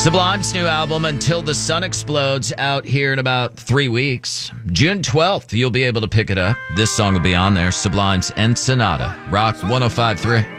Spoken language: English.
Sublime's new album, Until the Sun Explodes, out here in about 3 weeks. June 12th, you'll be able to pick it up. This song will be on there, Sublime's Ensenada. Rock 105.3.